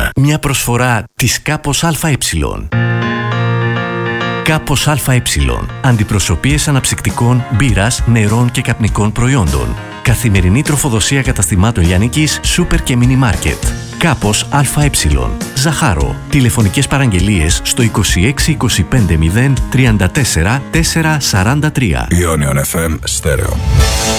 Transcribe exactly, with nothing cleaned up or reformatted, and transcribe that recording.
Μια προσφορά της Κάπος ΑΕ. Κάπος ΑΕ. Αντιπροσωπείες αναψυκτικών, μπύρας, νερών και καπνικών προϊόντων. Καθημερινή τροφοδοσία καταστημάτων λιανικής, σούπερ και μίνι μάρκετ. Κάπος ΑΕ. Ζαχάρο. Τηλεφωνικές παραγγελίες στο είκοσι έξι είκοσι πέντε μηδέν τριάντα τέσσερα τετρακόσια σαράντα τρία. Ionion εφ εμ Stereo.